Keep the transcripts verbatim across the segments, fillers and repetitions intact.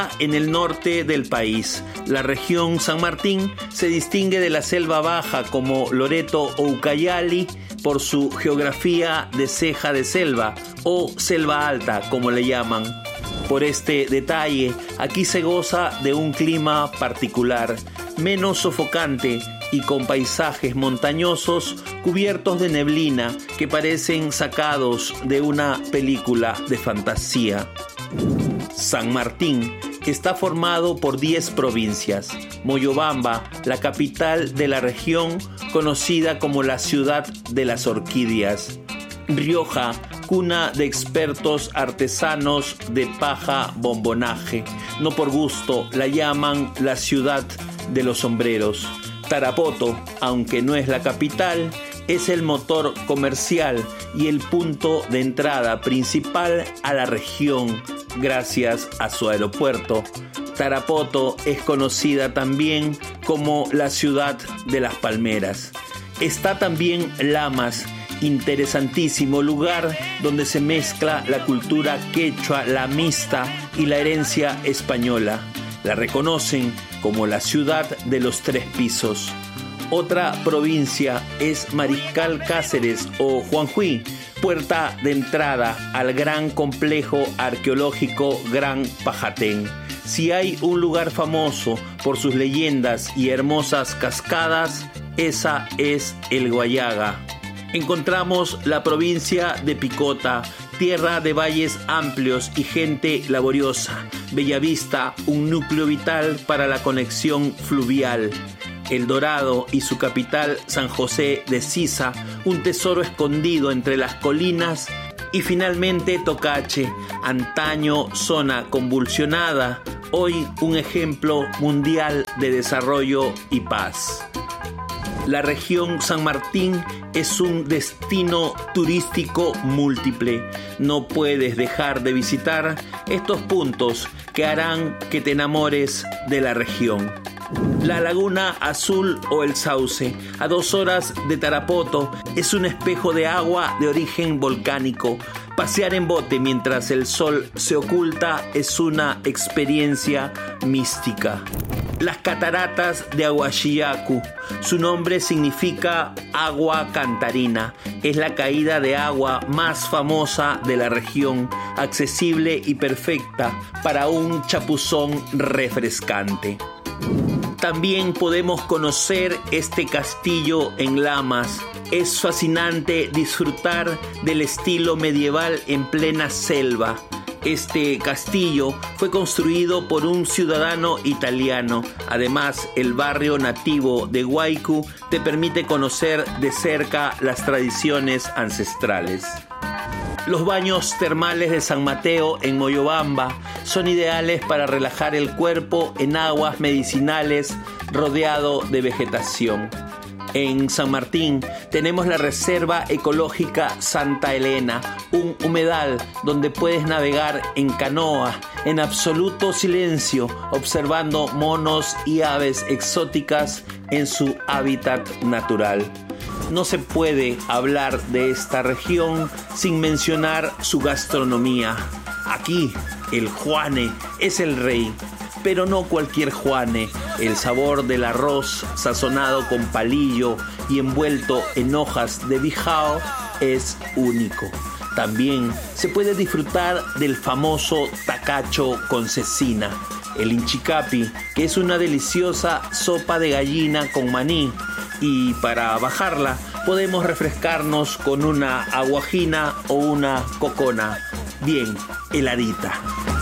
En el norte del país, la región San Martín se distingue de la selva baja como Loreto o Ucayali por su geografía de ceja de selva o selva alta, como le llaman. Por este detalle, aquí se goza de un clima particular, menos sofocante y con paisajes montañosos cubiertos de neblina que parecen sacados de una película de fantasía. San Martín está formado por diez provincias. Moyobamba, la capital de la región, conocida como la ciudad de las orquídeas. Rioja, cuna de expertos artesanos de paja bombonaje. No por gusto la llaman la ciudad de los sombreros. Tarapoto, aunque no es la capital, es el motor comercial y el punto de entrada principal a la región gracias a su aeropuerto. Tarapoto es conocida también como la ciudad de las palmeras. Está también Lamas, interesantísimo lugar donde se mezcla la cultura quechua, lamista y la herencia española. La reconocen como la ciudad de los tres pisos. Otra provincia es Mariscal Cáceres o Juanjuy, puerta de entrada al gran complejo arqueológico Gran Pajatén. Si hay un lugar famoso por sus leyendas y hermosas cascadas, esa es el Guayaga. Encontramos la provincia de Picota, tierra de valles amplios y gente laboriosa. Bellavista, un núcleo vital para la conexión fluvial. El Dorado y su capital San José de Sisa, un tesoro escondido entre las colinas. Y finalmente Tocache, antaño zona convulsionada, hoy un ejemplo mundial de desarrollo y paz. La región San Martín es un destino turístico múltiple. No puedes dejar de visitar estos puntos que harán que te enamores de la región. La Laguna Azul o el Sauce, a dos horas de Tarapoto, es un espejo de agua de origen volcánico. Pasear en bote mientras el sol se oculta es una experiencia mística. Las cataratas de Aguachiyacu, su nombre significa agua cantarina. Es la caída de agua más famosa de la región, accesible y perfecta para un chapuzón refrescante. También podemos conocer este castillo en Lamas. Es fascinante disfrutar del estilo medieval en plena selva. Este castillo fue construido por un ciudadano italiano. Además, el barrio nativo de Huaycu te permite conocer de cerca las tradiciones ancestrales. Los baños termales de San Mateo en Moyobamba son ideales para relajar el cuerpo en aguas medicinales rodeado de vegetación. En San Martín tenemos la Reserva Ecológica Santa Elena, un humedal donde puedes navegar en canoa en absoluto silencio, observando monos y aves exóticas en su hábitat natural. No se puede hablar de esta región sin mencionar su gastronomía. Aquí, el Juane es el rey, pero no cualquier Juane. El sabor del arroz sazonado con palillo y envuelto en hojas de bijao es único. También se puede disfrutar del famoso tacacho con cecina, el inchicapi, que es una deliciosa sopa de gallina con maní. Y para bajarla podemos refrescarnos con una aguajina o una cocona bien heladita.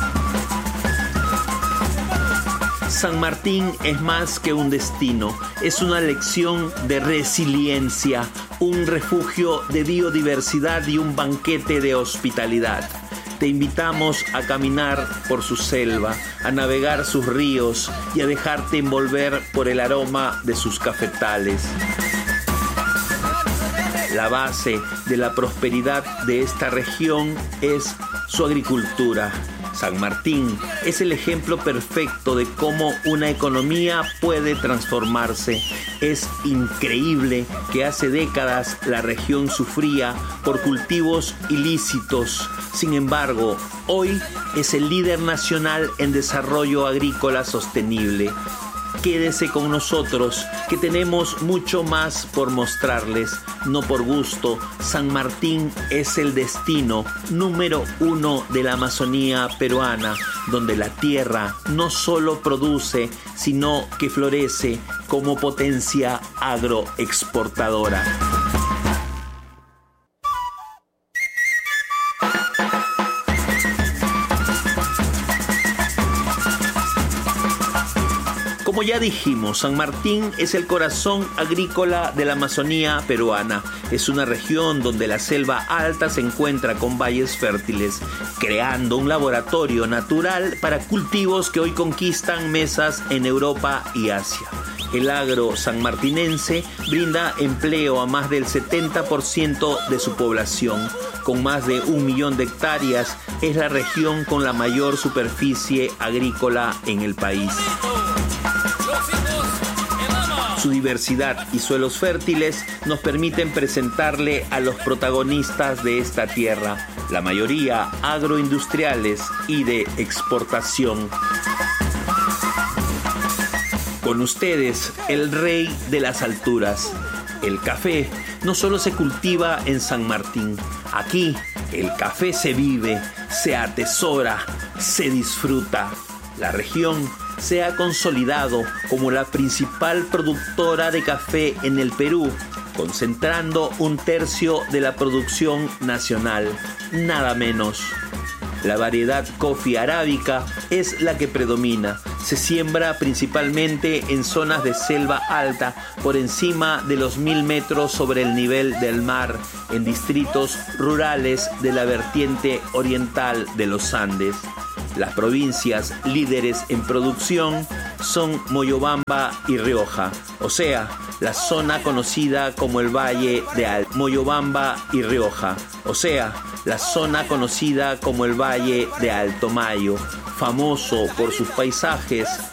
San Martín es más que un destino, es una lección de resiliencia, un refugio de biodiversidad y un banquete de hospitalidad. Te invitamos a caminar por su selva, a navegar sus ríos y a dejarte envolver por el aroma de sus cafetales. La base de la prosperidad de esta región es su agricultura. San Martín es el ejemplo perfecto de cómo una economía puede transformarse. Es increíble que hace décadas la región sufría por cultivos ilícitos. Sin embargo, hoy es el líder nacional en desarrollo agrícola sostenible. Quédese con nosotros, que tenemos mucho más por mostrarles. No por gusto, San Martín es el destino número uno de la Amazonía peruana, donde la tierra no solo produce, sino que florece como potencia agroexportadora. Como ya dijimos, San Martín es el corazón agrícola de la Amazonía peruana. Es una región donde la selva alta se encuentra con valles fértiles, creando un laboratorio natural para cultivos que hoy conquistan mesas en Europa y Asia. El agro sanmartinense brinda empleo a más del setenta por ciento de su población. Con más de un millón de hectáreas, es la región con la mayor superficie agrícola en el país. Su diversidad y suelos fértiles nos permiten presentarle a los protagonistas de esta tierra, la mayoría agroindustriales y de exportación. Con ustedes, el rey de las alturas. El café no solo se cultiva en San Martín. Aquí, el café se vive, se atesora, se disfruta. La región se ha consolidado como la principal productora de café en el Perú, concentrando un tercio de la producción nacional, nada menos. La variedad Coffee arábica es la que predomina. Se siembra principalmente en zonas de selva alta, por encima de los mil metros sobre el nivel del mar, en distritos rurales de la vertiente oriental de los Andes. Las provincias líderes en producción son Moyobamba y Rioja, o sea, la zona conocida como el Valle de Alto. Moyobamba y Rioja, o sea, la zona conocida como el Valle de Alto Mayo, famoso por sus paisajes